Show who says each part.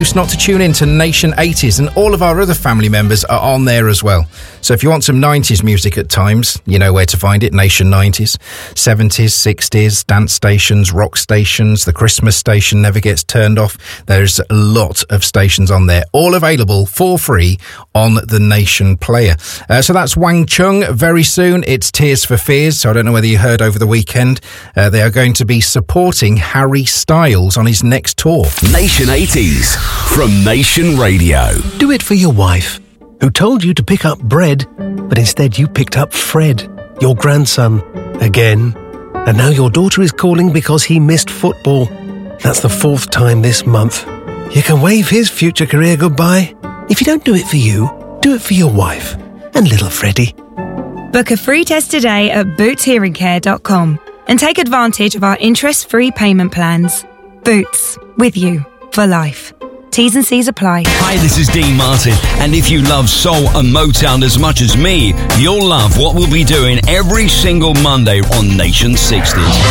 Speaker 1: excuse not to tune in to Nation 80s, and all of our other family members are on there as well. So if you want some 90s music at times, you know where to find it. Nation 90s, 70s, 60s, dance stations, rock stations, the Christmas station never gets turned off. There's a lot of stations on there, all available for free on the Nation player. So that's Wang Chung. Very soon it's Tears for Fears. So I don't know whether you heard over the weekend, they are going to be supporting Harry Styles on his next tour.
Speaker 2: Nation 80s from Nation Radio.
Speaker 3: Do it for your wife, who told you to pick up bread, but instead you picked up Fred, your grandson, again. And now your daughter is calling because he missed football. That's the 4th time this month. You can wave his future career goodbye. If you don't do it for you, do it for your wife and little Freddie.
Speaker 4: Book a free test today at bootshearingcare.com and take advantage of our interest-free payment plans. Boots, with you for life. T's and C's apply.
Speaker 5: Hi, this is Dean Martin, and if you love soul and Motown as much as me, you'll love what we'll be doing every single Monday on Nation 60s.